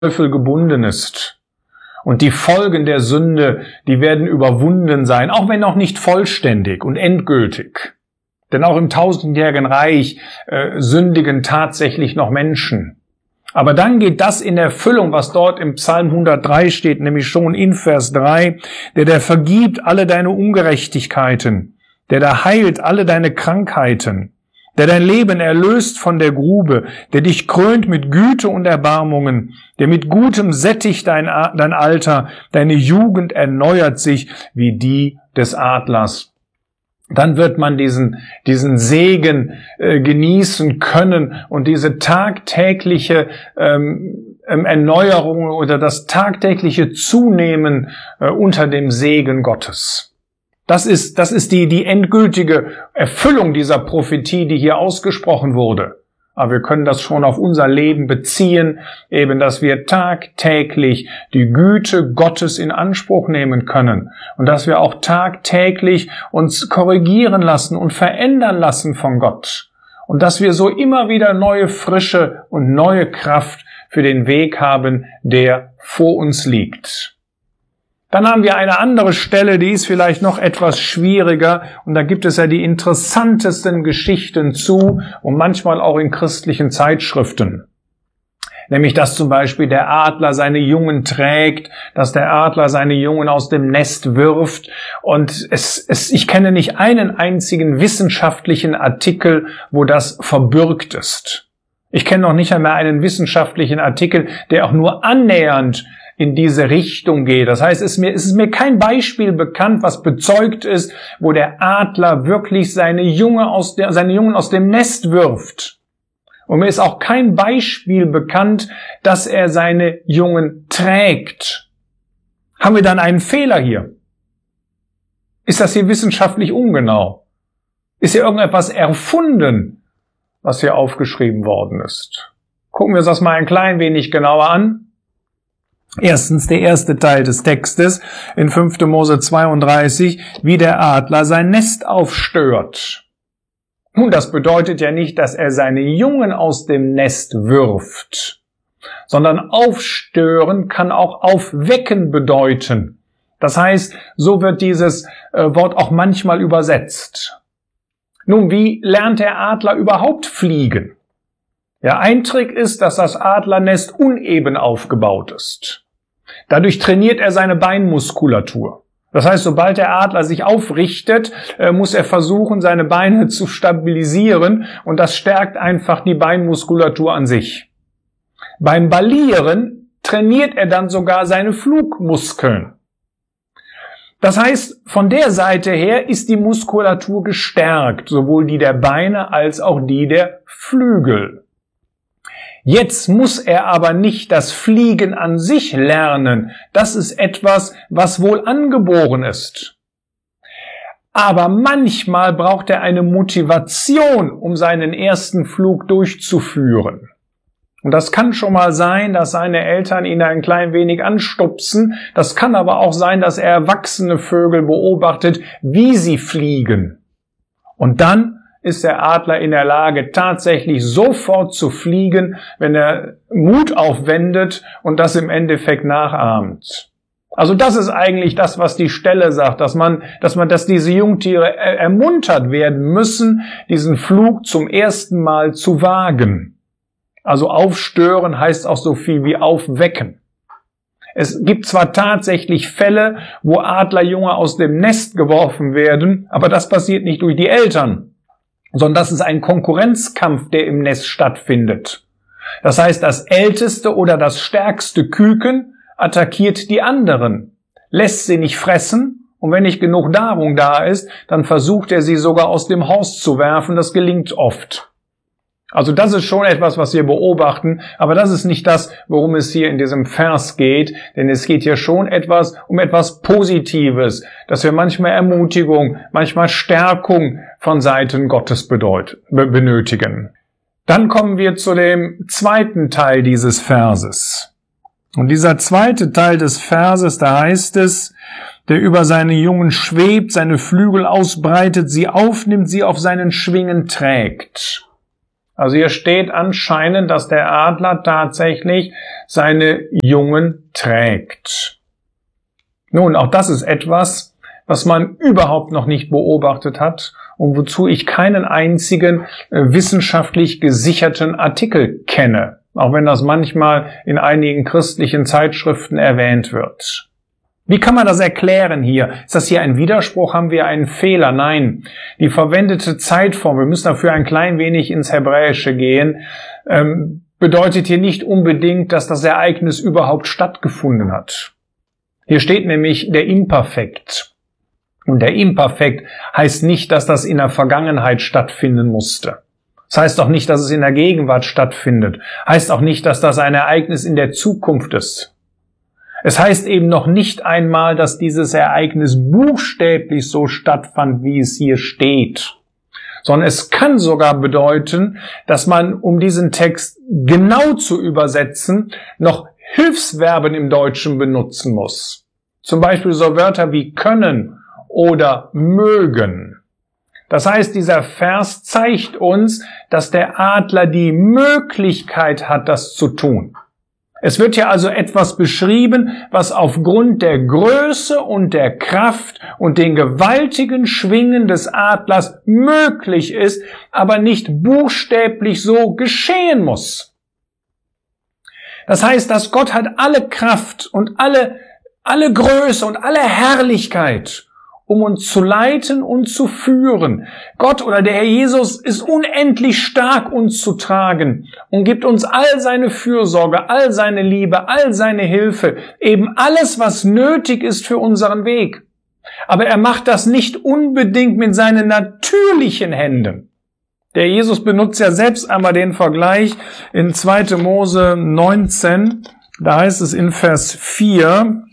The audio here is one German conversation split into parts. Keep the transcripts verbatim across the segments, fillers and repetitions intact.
Teufel gebunden ist. Und die Folgen der Sünde, die werden überwunden sein, auch wenn noch nicht vollständig und endgültig. Denn auch im tausendjährigen Reich äh, sündigen tatsächlich noch Menschen. Aber dann geht das in Erfüllung, was dort im Psalm hundertdrei steht, nämlich schon in Vers drei, der der vergibt alle deine Ungerechtigkeiten, der da heilt alle deine Krankheiten, der dein Leben erlöst von der Grube, der dich krönt mit Güte und Erbarmungen, der mit Gutem sättigt dein, dein Alter, deine Jugend erneuert sich wie die des Adlers. Dann wird man diesen, diesen Segen äh, genießen können und diese tagtägliche ähm, Erneuerung oder das tagtägliche Zunehmen äh, unter dem Segen Gottes. Das ist, das ist die, die endgültige Erfüllung dieser Prophetie, die hier ausgesprochen wurde. Aber wir können das schon auf unser Leben beziehen, eben, dass wir tagtäglich die Güte Gottes in Anspruch nehmen können und dass wir auch tagtäglich uns korrigieren lassen und verändern lassen von Gott und dass wir so immer wieder neue Frische und neue Kraft für den Weg haben, der vor uns liegt. Dann haben wir eine andere Stelle, die ist vielleicht noch etwas schwieriger und da gibt es ja die interessantesten Geschichten zu und manchmal auch in christlichen Zeitschriften. Nämlich, dass zum Beispiel der Adler seine Jungen trägt, dass der Adler seine Jungen aus dem Nest wirft und es, es, ich kenne nicht einen einzigen wissenschaftlichen Artikel, wo das verbürgt ist. Ich kenne noch nicht einmal einen wissenschaftlichen Artikel, der auch nur annähernd in diese Richtung geht. Das heißt, es ist mir, es ist mir kein Beispiel bekannt, was bezeugt ist, wo der Adler wirklich seine Junge aus der, seine Jungen aus dem Nest wirft. Und mir ist auch kein Beispiel bekannt, dass er seine Jungen trägt. Haben wir dann einen Fehler hier? Ist das hier wissenschaftlich ungenau? Ist hier irgendetwas erfunden, was hier aufgeschrieben worden ist? Gucken wir uns das mal ein klein wenig genauer an. Erstens der erste Teil des Textes in fünfter Mose zweiunddreißig, wie der Adler sein Nest aufstört. Nun, das bedeutet ja nicht, dass er seine Jungen aus dem Nest wirft, sondern aufstören kann auch aufwecken bedeuten. Das heißt, so wird dieses äh, Wort auch manchmal übersetzt. Nun, wie lernt der Adler überhaupt fliegen? Ja, ein Trick ist, dass das Adlernest uneben aufgebaut ist. Dadurch trainiert er seine Beinmuskulatur. Das heißt, sobald der Adler sich aufrichtet, muss er versuchen, seine Beine zu stabilisieren und das stärkt einfach die Beinmuskulatur an sich. Beim Balieren trainiert er dann sogar seine Flugmuskeln. Das heißt, von der Seite her ist die Muskulatur gestärkt, sowohl die der Beine als auch die der Flügel. Jetzt muss er aber nicht das Fliegen an sich lernen. Das ist etwas, was wohl angeboren ist. Aber manchmal braucht er eine Motivation, um seinen ersten Flug durchzuführen. Und das kann schon mal sein, dass seine Eltern ihn ein klein wenig anstupsen. Das kann aber auch sein, dass er erwachsene Vögel beobachtet, wie sie fliegen. Und dann ist der Adler in der Lage, tatsächlich sofort zu fliegen, wenn er Mut aufwendet und das im Endeffekt nachahmt. Also das ist eigentlich das, was die Stelle sagt, dass man, dass man, dass diese Jungtiere ermuntert werden müssen, diesen Flug zum ersten Mal zu wagen. Also aufstören heißt auch so viel wie aufwecken. Es gibt zwar tatsächlich Fälle, wo Adlerjunge aus dem Nest geworfen werden, aber das passiert nicht durch die Eltern, sondern das ist ein Konkurrenzkampf, der im Nest stattfindet. Das heißt, das älteste oder das stärkste Küken attackiert die anderen, lässt sie nicht fressen und wenn nicht genug Nahrung da ist, dann versucht er sie sogar aus dem Haus zu werfen. Das gelingt oft. Also das ist schon etwas, was wir beobachten, aber das ist nicht das, worum es hier in diesem Vers geht, denn es geht hier schon etwas um etwas Positives, dass wir manchmal Ermutigung, manchmal Stärkung von Seiten Gottes bedeut- benötigen. Dann kommen wir zu dem zweiten Teil dieses Verses. Und dieser zweite Teil des Verses, da heißt es, der über seine Jungen schwebt, seine Flügel ausbreitet, sie aufnimmt, sie auf seinen Schwingen trägt. Also hier steht anscheinend, dass der Adler tatsächlich seine Jungen trägt. Nun, auch das ist etwas, was man überhaupt noch nicht beobachtet hat und wozu ich keinen einzigen äh, wissenschaftlich gesicherten Artikel kenne, auch wenn das manchmal in einigen christlichen Zeitschriften erwähnt wird. Wie kann man das erklären hier? Ist das hier ein Widerspruch? Haben wir einen Fehler? Nein. Die verwendete Zeitform, wir müssen dafür ein klein wenig ins Hebräische gehen, ähm, bedeutet hier nicht unbedingt, dass das Ereignis überhaupt stattgefunden hat. Hier steht nämlich der Imperfekt. Und der Imperfekt heißt nicht, dass das in der Vergangenheit stattfinden musste. Das heißt auch nicht, dass es in der Gegenwart stattfindet. Heißt auch nicht, dass das ein Ereignis in der Zukunft ist. Es heißt eben noch nicht einmal, dass dieses Ereignis buchstäblich so stattfand, wie es hier steht. Sondern es kann sogar bedeuten, dass man, um diesen Text genau zu übersetzen, noch Hilfsverben im Deutschen benutzen muss. Zum Beispiel so Wörter wie können oder mögen. Das heißt, dieser Vers zeigt uns, dass der Adler die Möglichkeit hat, das zu tun. Es wird hier also etwas beschrieben, was aufgrund der Größe und der Kraft und den gewaltigen Schwingen des Adlers möglich ist, aber nicht buchstäblich so geschehen muss. Das heißt, dass Gott hat alle Kraft und alle, alle Größe und alle Herrlichkeit, um uns zu leiten und zu führen. Gott oder der Herr Jesus ist unendlich stark, uns zu tragen und gibt uns all seine Fürsorge, all seine Liebe, all seine Hilfe, eben alles, was nötig ist für unseren Weg. Aber er macht das nicht unbedingt mit seinen natürlichen Händen. Der Jesus benutzt ja selbst einmal den Vergleich in zweiter Mose neunzehn, da heißt es in Vers vier,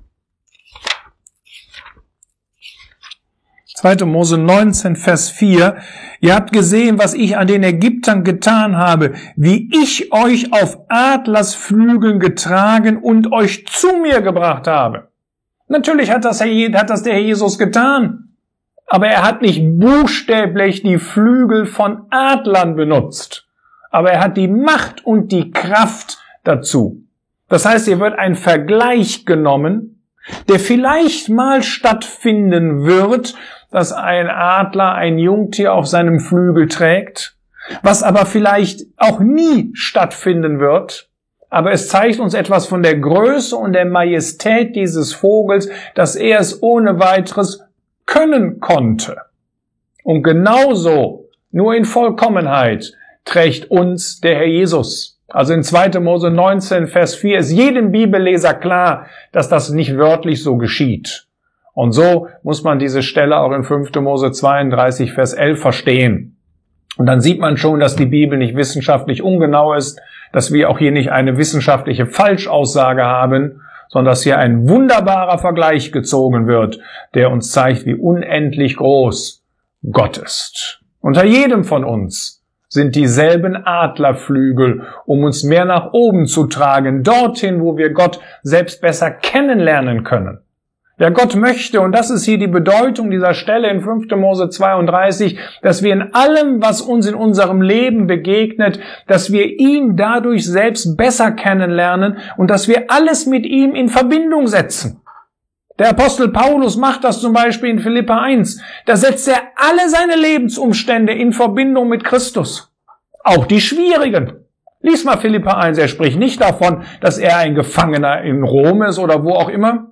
zweiter Mose neunzehn, Vers vier. Ihr habt gesehen, was ich an den Ägyptern getan habe, wie ich euch auf Adlersflügeln getragen und euch zu mir gebracht habe. Natürlich hat das, hat das der Herr Jesus getan, aber er hat nicht buchstäblich die Flügel von Adlern benutzt, aber er hat die Macht und die Kraft dazu. Das heißt, hier wird ein Vergleich genommen, der vielleicht mal stattfinden wird, dass ein Adler ein Jungtier auf seinem Flügel trägt, was aber vielleicht auch nie stattfinden wird. Aber es zeigt uns etwas von der Größe und der Majestät dieses Vogels, dass er es ohne weiteres können konnte. Und genauso, nur in Vollkommenheit, trägt uns der Herr Jesus. Also in zweiter Mose neunzehn, Vers vier ist jedem Bibelleser klar, dass das nicht wörtlich so geschieht. Und so muss man diese Stelle auch in fünfter Mose zweiunddreißig, Vers elf verstehen. Und dann sieht man schon, dass die Bibel nicht wissenschaftlich ungenau ist, dass wir auch hier nicht eine wissenschaftliche Falschaussage haben, sondern dass hier ein wunderbarer Vergleich gezogen wird, der uns zeigt, wie unendlich groß Gott ist. Unter jedem von uns sind dieselben Adlerflügel, um uns mehr nach oben zu tragen, dorthin, wo wir Gott selbst besser kennenlernen können. Ja, Gott möchte, und das ist hier die Bedeutung dieser Stelle in fünfter Mose zweiunddreißig, dass wir in allem, was uns in unserem Leben begegnet, dass wir ihn dadurch selbst besser kennenlernen und dass wir alles mit ihm in Verbindung setzen. Der Apostel Paulus macht das zum Beispiel in Philipper eins. Da setzt er alle seine Lebensumstände in Verbindung mit Christus. Auch die schwierigen. Lies mal Philipper eins. Er spricht nicht davon, dass er ein Gefangener in Rom ist oder wo auch immer.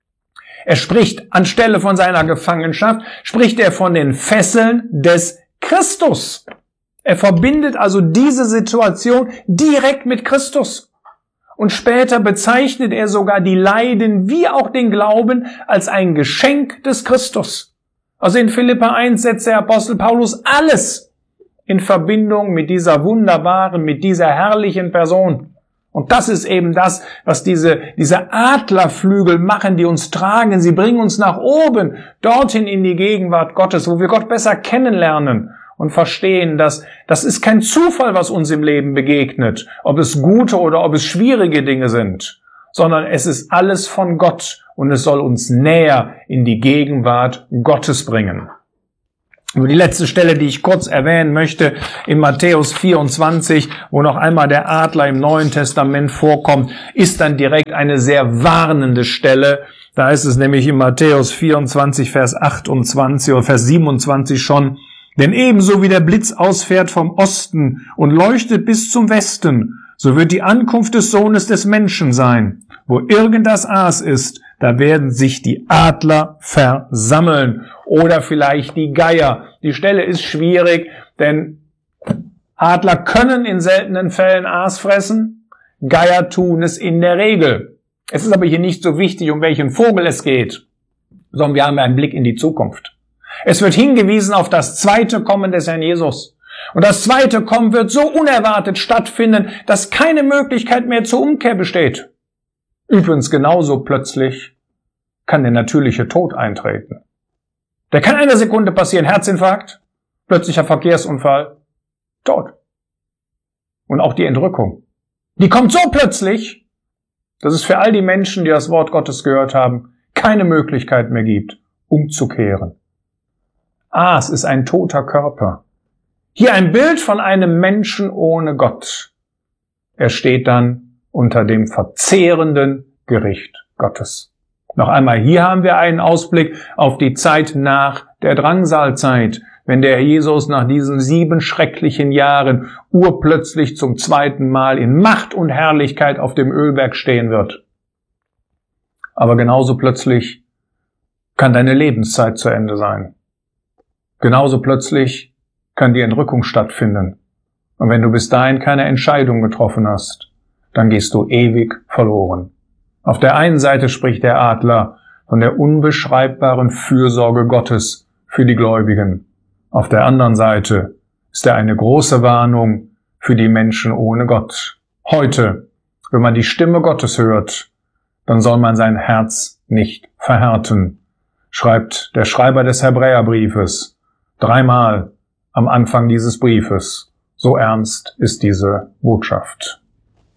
Er spricht anstelle von seiner Gefangenschaft, spricht er von den Fesseln des Christus. Er verbindet also diese Situation direkt mit Christus. Und später bezeichnet er sogar die Leiden wie auch den Glauben als ein Geschenk des Christus. Also in Philipper eins setzt der Apostel Paulus alles in Verbindung mit dieser wunderbaren, mit dieser herrlichen Person. Und das ist eben das, was diese, diese Adlerflügel machen, die uns tragen. Sie bringen uns nach oben, dorthin in die Gegenwart Gottes, wo wir Gott besser kennenlernen und verstehen, dass das ist kein Zufall, was uns im Leben begegnet, ob es gute oder ob es schwierige Dinge sind, sondern es ist alles von Gott und es soll uns näher in die Gegenwart Gottes bringen. Nur die letzte Stelle, die ich kurz erwähnen möchte, in Matthäus vierundzwanzig, wo noch einmal der Adler im Neuen Testament vorkommt, ist dann direkt eine sehr warnende Stelle. Da ist es nämlich in Matthäus vierundzwanzig, Vers achtundzwanzig oder Vers siebenundzwanzig schon: Denn ebenso wie der Blitz ausfährt vom Osten und leuchtet bis zum Westen, so wird die Ankunft des Sohnes des Menschen sein. Wo irgend das Aas ist, da werden sich die Adler versammeln. Oder vielleicht die Geier. Die Stelle ist schwierig, denn Adler können in seltenen Fällen Aas fressen. Geier tun es in der Regel. Es ist aber hier nicht so wichtig, um welchen Vogel es geht, sondern wir haben einen Blick in die Zukunft. Es wird hingewiesen auf das zweite Kommen des Herrn Jesus. Und das zweite Kommen wird so unerwartet stattfinden, dass keine Möglichkeit mehr zur Umkehr besteht. Übrigens genauso plötzlich kann der natürliche Tod eintreten. Der kann in einer Sekunde passieren: Herzinfarkt, plötzlicher Verkehrsunfall, Tod. Und auch die Entrückung. Die kommt so plötzlich, dass es für all die Menschen, die das Wort Gottes gehört haben, keine Möglichkeit mehr gibt, umzukehren. Aas ist ein toter Körper. Hier ein Bild von einem Menschen ohne Gott. Er steht dann unter dem verzehrenden Gericht Gottes. Noch einmal, hier haben wir einen Ausblick auf die Zeit nach der Drangsalzeit, wenn der Herr Jesus nach diesen sieben schrecklichen Jahren urplötzlich zum zweiten Mal in Macht und Herrlichkeit auf dem Ölberg stehen wird. Aber genauso plötzlich kann deine Lebenszeit zu Ende sein. Genauso plötzlich kann die Entrückung stattfinden. Und wenn du bis dahin keine Entscheidung getroffen hast, dann gehst du ewig verloren. Auf der einen Seite spricht der Adler von der unbeschreibbaren Fürsorge Gottes für die Gläubigen. Auf der anderen Seite ist er eine große Warnung für die Menschen ohne Gott. Heute, wenn man die Stimme Gottes hört, dann soll man sein Herz nicht verhärten, schreibt der Schreiber des Hebräerbriefes dreimal am Anfang dieses Briefes. So ernst ist diese Botschaft.